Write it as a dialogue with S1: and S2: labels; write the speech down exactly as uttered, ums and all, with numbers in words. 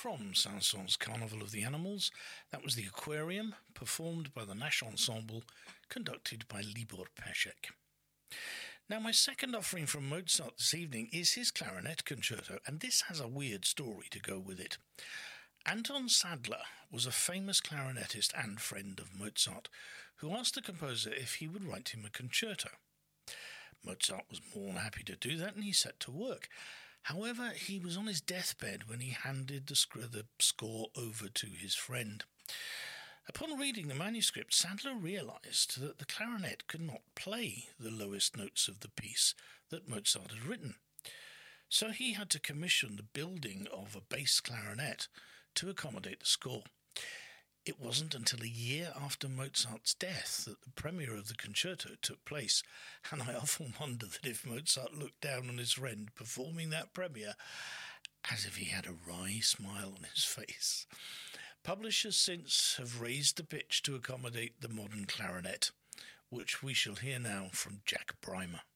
S1: From Saint-Saëns' Carnival of the Animals, that was the Aquarium, performed by the Nash Ensemble, conducted by Libor Pesek. Now, my second offering from Mozart this evening is his clarinet concerto, and this has a weird story to go with it. Anton Sadler was a famous clarinetist and friend of Mozart, who asked the composer if he would write him a concerto. Mozart was more than happy to do that, and he set to work. However, he was on his deathbed when he handed the, sc- the score over to his friend. Upon reading the manuscript, Sadler realised that the clarinet could not play the lowest notes of the piece that Mozart had written. So he had to commission the building of a bass clarinet to accommodate the score. It wasn't until a year after Mozart's death that the premiere of the concerto took place, and I often wonder that if Mozart looked down on his friend performing that premiere as if he had a wry smile on his face. Publishers since have raised the pitch to accommodate the modern clarinet, which we shall hear now from Jack Brymer.